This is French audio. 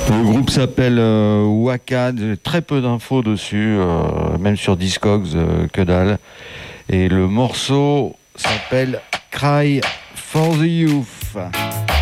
Le groupe s'appelle Wakad, j'ai très peu d'infos dessus, même sur Discogs, que dalle. Et le morceau s'appelle Cry for the Youth.